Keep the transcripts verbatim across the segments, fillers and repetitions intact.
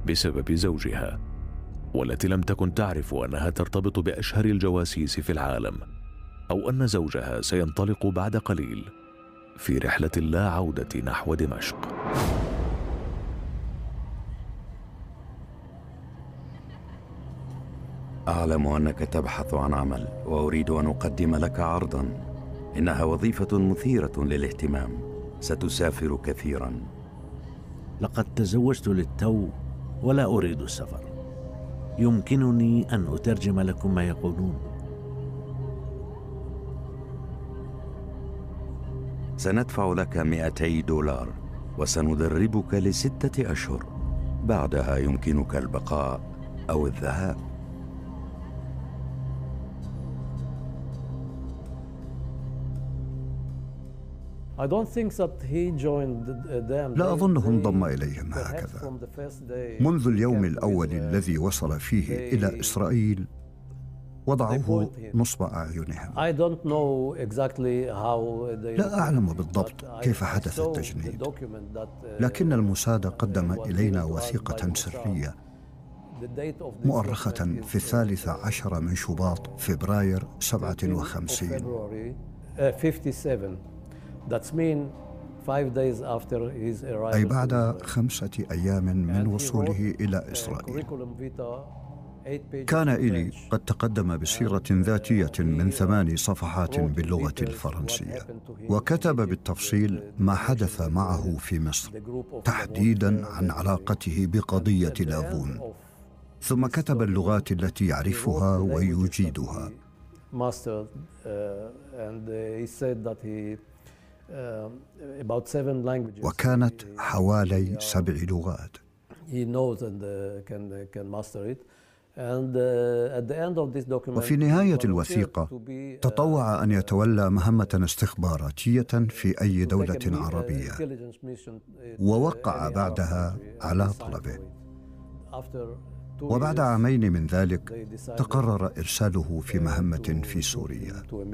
بسبب زوجها، والتي لم تكن تعرف أنها ترتبط بأشهر الجواسيس في العالم، أو أن زوجها سينطلق بعد قليل في رحلة لا عودة نحو دمشق. أعلم أنك تبحث عن عمل، وأريد أن أقدم لك عرضاً. إنها وظيفة مثيرة للاهتمام، ستسافر كثيراً. لقد تزوجت للتو ولا أريد السفر. يمكنني أن أترجم لكم ما يقولون. سندفع لك مئتي دولار وسندربك لستة أشهر. بعدها يمكنك البقاء أو الذهاب. لا أظنه انضم إليهم هكذا. منذ اليوم الأول الذي وصل فيه إلى إسرائيل وضعوه نصب أعينهم. لا أعلم بالضبط كيف حدث التجنيد، لكن الموساد قدم إلينا وثيقة سرية مؤرخة في الثالث عشر من شباط فبراير سبعة وخمسين، أي بعد خمسة أيام من وصوله إلى إسرائيل. كان إيلي قد تقدم بسيرة ذاتية من ثماني صفحات باللغة الفرنسية، وكتب بالتفصيل ما حدث معه في مصر، تحديداً عن علاقته بقضية لافون. ثم كتب اللغات التي يعرفها ويجيدها. وكانت حوالي سبع لغات. وفي نهاية الوثيقة تطوع أن يتولى مهمة استخباراتية في أي دولة عربية، ووقع بعدها على طلبه. وبعد عامين من ذلك تقرر إرساله في مهمة في سوريا.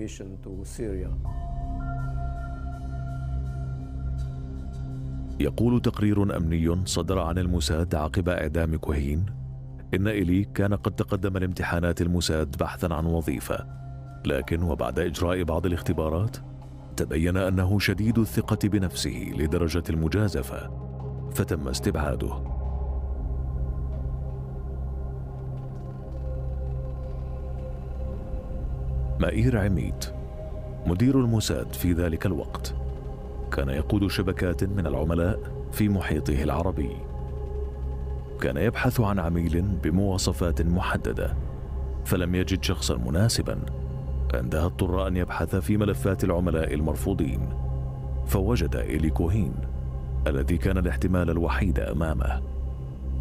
يقول تقرير أمني صدر عن الموساد عقب إعدام كوهين إن إيلي كان قد تقدم لامتحانات الموساد بحثا عن وظيفة، لكن وبعد إجراء بعض الاختبارات تبين أنه شديد الثقة بنفسه لدرجة المجازفة، فتم استبعاده. مائير عميد مدير الموساد في ذلك الوقت كان يقود شبكات من العملاء في محيطه العربي. كان يبحث عن عميل بمواصفات محددة، فلم يجد شخصا مناسبا. عندها اضطر أن يبحث في ملفات العملاء المرفوضين، فوجد إيلي كوهين الذي كان الاحتمال الوحيد أمامه.